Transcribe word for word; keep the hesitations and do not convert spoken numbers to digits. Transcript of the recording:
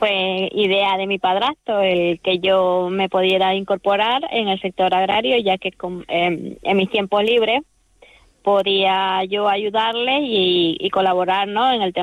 fue idea de mi padrastro el que yo me pudiera incorporar en el sector agrario, ya que con, eh, en mis tiempos libres podía yo ayudarles y, y colaborar, ¿no?, en el tema